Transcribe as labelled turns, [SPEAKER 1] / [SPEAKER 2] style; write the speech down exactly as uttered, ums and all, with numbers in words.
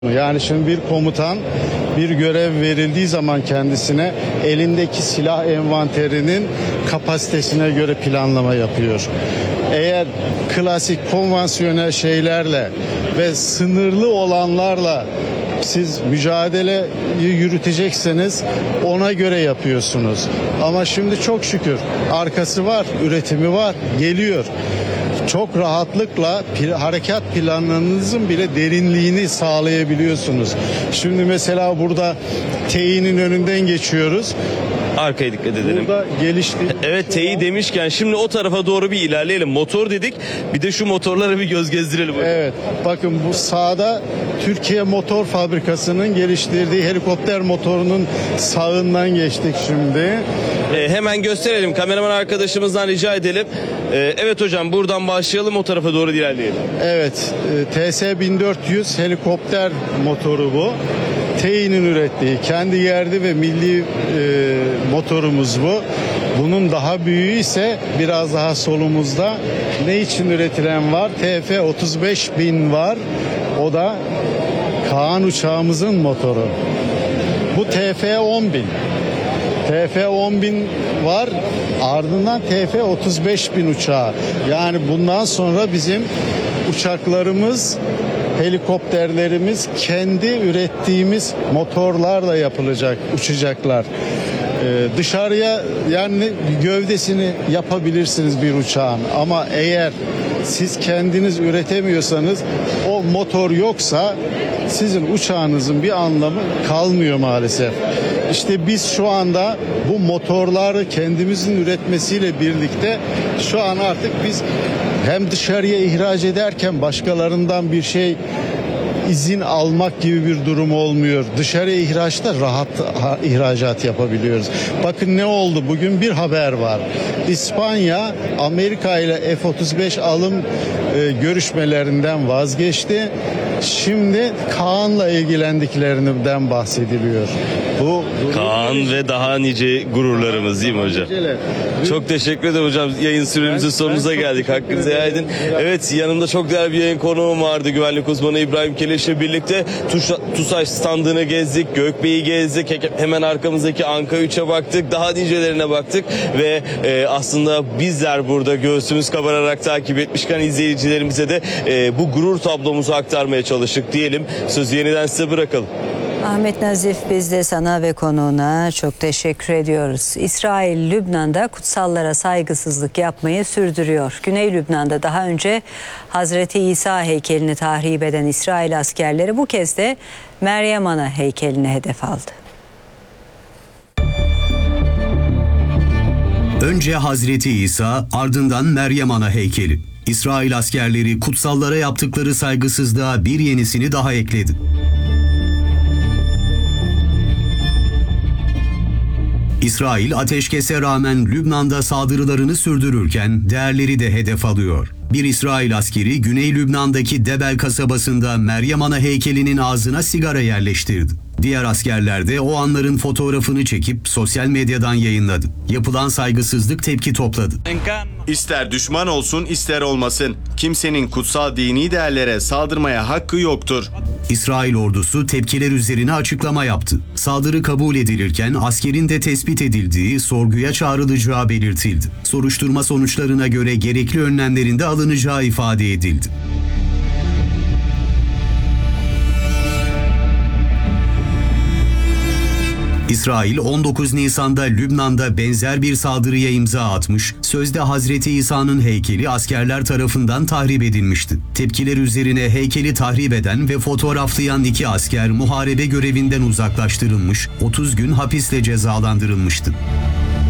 [SPEAKER 1] Yani şimdi bir komutan bir görev verildiği zaman kendisine elindeki silah envanterinin kapasitesine göre planlama yapıyor. Eğer klasik konvansiyonel şeylerle ve sınırlı olanlarla siz mücadeleyi yürütecekseniz ona göre yapıyorsunuz. Ama şimdi çok şükür arkası var, üretimi var, geliyor. Çok rahatlıkla pl- harekat planlarınızın bile derinliğini sağlayabiliyorsunuz. Şimdi mesela burada T'nin önünden geçiyoruz.
[SPEAKER 2] Arkaya dikkat edelim.
[SPEAKER 1] Burada gelişti.
[SPEAKER 2] Evet, T'yi demişken şimdi o tarafa doğru bir ilerleyelim. Motor dedik. Bir de şu motorlara bir göz gezdirelim.
[SPEAKER 1] Evet. Bakın bu sağda Türkiye Motor Fabrikası'nın geliştirdiği helikopter motorunun sağından geçtik şimdi.
[SPEAKER 2] Ee, hemen gösterelim. Kameraman arkadaşımızdan rica edelim. Ee, evet hocam, buradan başlayalım, o tarafa doğru ilerleyelim.
[SPEAKER 1] Evet. e, T S bin dört yüz helikopter motoru bu. T'nin ürettiği kendi yerli ve milli e, motorumuz bu. Bunun daha büyüğü ise biraz daha solumuzda. Ne için üretilen var? T F otuz beş bin var. O da Kaan uçağımızın motoru. Bu T F on bin. T F on bin var, ardından T F otuz beş bin uçağı. Yani bundan sonra bizim uçaklarımız, helikopterlerimiz kendi ürettiğimiz motorlarla yapılacak, uçacaklar. Ee, dışarıya yani gövdesini yapabilirsiniz bir uçağın, ama eğer siz kendiniz üretemiyorsanız, o motor yoksa sizin uçağınızın bir anlamı kalmıyor maalesef. İşte biz şu anda bu motorları kendimizin üretmesiyle birlikte şu an artık biz hem dışarıya ihraç ederken başkalarından bir şey izin almak gibi bir durum olmuyor. Dışarıya ihraçta rahat ha, ihracat yapabiliyoruz. Bakın ne oldu? Bugün bir haber var. İspanya Amerika ile F otuz beş alım e, görüşmelerinden vazgeçti. Şimdi Kaan'la ilgilendiklerinden bahsediliyor. Bu
[SPEAKER 2] Kaan ve daha nice gururlarımız, değil mi hocam? Çok teşekkür ederim hocam. Yayın süremizin
[SPEAKER 1] Ben-
[SPEAKER 2] sonumuza
[SPEAKER 1] ben çok
[SPEAKER 2] geldik.
[SPEAKER 1] teşekkür
[SPEAKER 2] Hakkınızı
[SPEAKER 1] ederim.
[SPEAKER 2] helal edin. Evet, yanımda çok değerli bir yayın konuğum vardı. Güvenlik uzmanı İbrahim Keleş'le birlikte Tuş- TUSAŞ standını gezdik. Gökbey'i gezdik. He- Hemen arkamızdaki Anka üçe baktık. Daha nicelerine baktık. Ve e, aslında bizler burada göğsümüz kabararak takip etmişken izleyicilerimize de e, bu gurur tablomuzu aktarmaya çalıştık diyelim. Sözü yeniden size bırakalım.
[SPEAKER 3] Ahmet Nazif, biz de sana ve konuğuna çok teşekkür ediyoruz. İsrail, Lübnan'da kutsallara saygısızlık yapmayı sürdürüyor. Güney Lübnan'da daha önce Hazreti İsa heykelini tahrip eden İsrail askerleri bu kez de Meryem Ana heykelini hedef aldı.
[SPEAKER 4] Önce Hazreti İsa, ardından Meryem Ana heykeli. İsrail askerleri kutsallara yaptıkları saygısızlığa bir yenisini daha ekledi. İsrail ateşkese rağmen Lübnan'da saldırılarını sürdürürken değerleri de hedef alıyor. Bir İsrail askeri Güney Lübnan'daki Debel kasabasında Meryem Ana heykelinin ağzına sigara yerleştirdi. Diğer askerler de o anların fotoğrafını çekip sosyal medyadan yayınladı. Yapılan saygısızlık tepki topladı.
[SPEAKER 5] İster düşman olsun ister olmasın, kimsenin kutsal dini değerlere saldırmaya hakkı yoktur.
[SPEAKER 4] İsrail ordusu tepkiler üzerine açıklama yaptı. Saldırı kabul edilirken askerin de tespit edildiği, sorguya çağrılacağı belirtildi. Soruşturma sonuçlarına göre gerekli önlemlerin de alınacağı ifade edildi. İsrail on dokuz Nisan'da Lübnan'da benzer bir saldırıya imza atmış, sözde Hazreti İsa'nın heykeli askerler tarafından tahrip edilmişti. Tepkiler üzerine heykeli tahrip eden ve fotoğraflayan iki asker muharebe görevinden uzaklaştırılmış, otuz gün hapisle cezalandırılmıştı.